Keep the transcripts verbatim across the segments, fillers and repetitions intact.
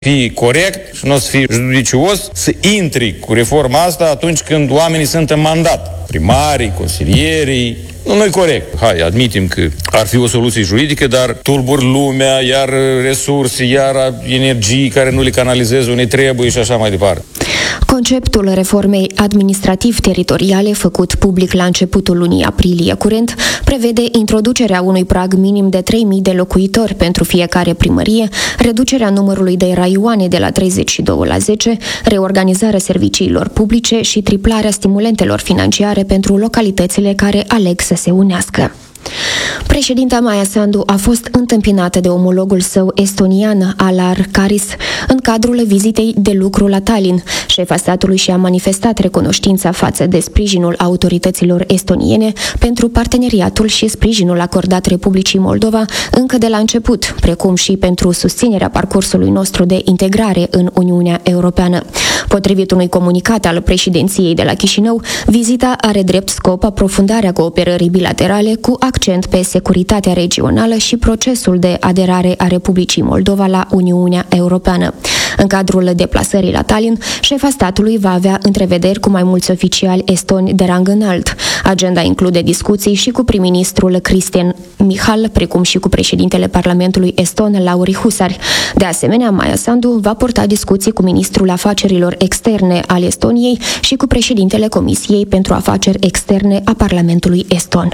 fii corect și nu o să fii judicios să intri cu reforma asta atunci când oamenii sunt în mandat. Primarii, consilierii. Nu, nu-i corect. Hai, admitem că ar fi o soluție juridică, dar tulburi lumea, iar resurse, iar energii care nu le canalizezi unde trebuie și așa mai departe. Conceptul reformei administrativ-teritoriale, făcut public la începutul lunii aprilie curent, prevede introducerea unui prag minim de trei mii de locuitori pentru fiecare primărie, reducerea numărului de raioane de la treizeci și doi la zece, reorganizarea serviciilor publice și triplarea stimulentelor financiare pentru localitățile care aleg să se unească. Președinta Maia Sandu a fost întâmpinată de omologul său estonian, Alar Karis, în cadrul vizitei de lucru la Tallinn. Șefa statului și-a manifestat recunoștința față de sprijinul autorităților estoniene pentru parteneriatul și sprijinul acordat Republicii Moldova încă de la început, precum și pentru susținerea parcursului nostru de integrare în Uniunea Europeană. Potrivit unui comunicat al președinției de la Chișinău, vizita are drept scop aprofundarea cooperării bilaterale cu accent pe securitatea regională și procesul de aderare a Republicii Moldova la Uniunea Europeană. În cadrul deplasării la Tallinn, șefa statului va avea întrevederi cu mai mulți oficiali estoni de rang înalt. Agenda include discuții și cu prim-ministrul Cristian Michal, precum și cu președintele Parlamentului eston, Lauri Hussar. De asemenea, Maia Sandu va purta discuții cu ministrul afacerilor externe al Estoniei și cu președintele Comisiei pentru Afaceri Externe a Parlamentului eston.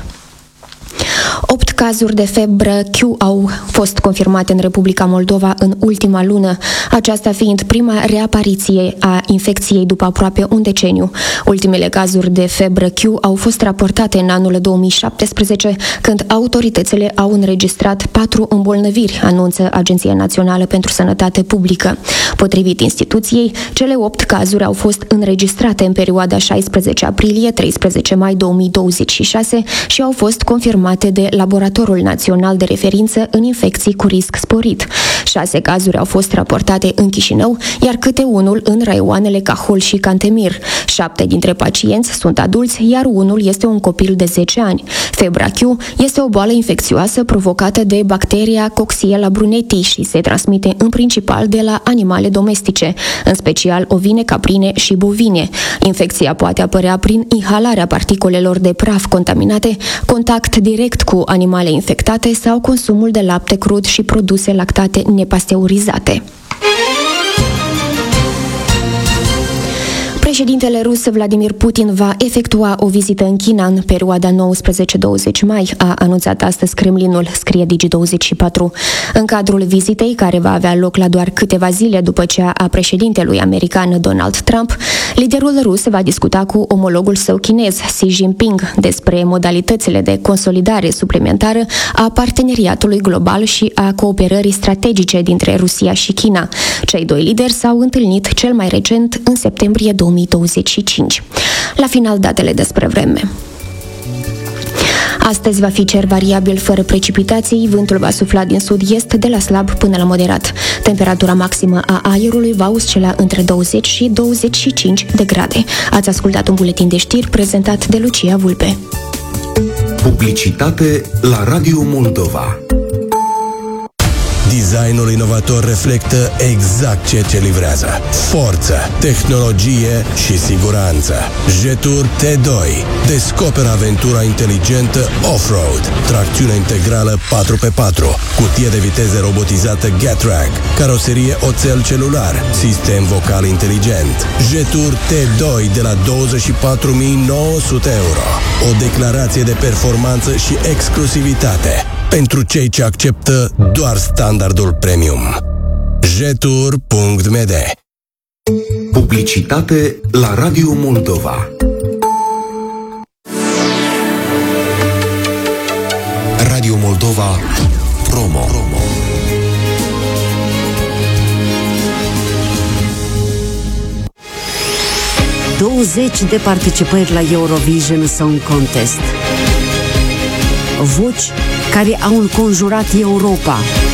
Opt cazuri de febră Q au fost confirmate în Republica Moldova în ultima lună, aceasta fiind prima reapariție a infecției după aproape un deceniu. Ultimele cazuri de febră Q au fost raportate în anul două mii șaptesprezece, când autoritățile au înregistrat patru îmbolnăviri, anunță Agenția Națională pentru Sănătate Publică. Potrivit instituției, cele opt cazuri au fost înregistrate în perioada șaisprezece aprilie - treisprezece mai două mii douăzeci și șase și au fost confirmate de Laboratorul Național de Referință în infecții cu risc sporit. Șase cazuri au fost raportate în Chișinău, iar câte unul în raioanele Cahul și Cantemir. Șapte dintre pacienți sunt adulți, iar unul este un copil de zece ani. Febra Q este o boală infecțioasă provocată de bacteria Coxiella bruneti și se transmite în principal de la animale domestice, în special ovine, caprine și bovine. Infecția poate apărea prin inhalarea particulelor de praf contaminate, contact direct cu animale infectate sau consumul de lapte crud și produse lactate nepasteurizate. Președintele rus Vladimir Putin va efectua o vizită în China în perioada nouăsprezece douăzeci mai, a anunțat astăzi Kremlinul, scrie Digi douăzeci și patru. În cadrul vizitei, care va avea loc la doar câteva zile după cea a președintelui american Donald Trump, liderul rus va discuta cu omologul său chinez, Xi Jinping, despre modalitățile de consolidare suplimentară a parteneriatului global și a cooperării strategice dintre Rusia și China. Cei doi lideri s-au întâlnit cel mai recent în septembrie două mii douăzeci și cinci. La final, datele despre vreme. Astăzi va fi cer variabil fără precipitații, vântul va sufla din sud-est de la slab până la moderat. Temperatura maximă a aerului va oscila între douăzeci și douăzeci și cinci de grade. Ați ascultat un buletin de știri prezentat de Lucia Vulpe. Publicitate la Radio Moldova. Designul inovator reflectă exact ceea ce livrează: forță, tehnologie și siguranță. Jetur T doi. Descoperă aventura inteligentă off-road, tracțiune integrală patru pe patru, cutie de viteze robotizată Getrack, caroserie oțel celular, sistem vocal inteligent. Jetur T doi de la douăzeci și patru mii nouă sute euro. O declarație de performanță și exclusivitate pentru cei ce acceptă doar standardul premium. jetur punct m d. Publicitate la Radio Moldova. Radio Moldova Promo. douăzeci de participări la Eurovision Song Contest. Voci care au înconjurat Europa.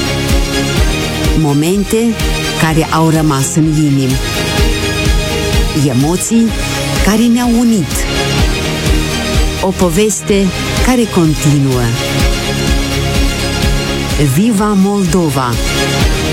Momente care au rămas în inimi. Emoții care ne-au unit. O poveste care continuă. Viva Moldova!